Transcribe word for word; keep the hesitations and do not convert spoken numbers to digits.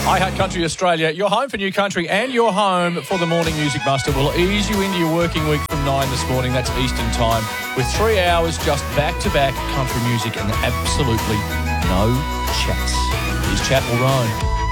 Hi Hat Country Australia, your home for new country and your home for the Morning Music Muster. We'll ease you into your working week from nine this morning, that's Eastern time, with three hours just back-to-back country music and absolutely no chats. Here's Chapel Roan.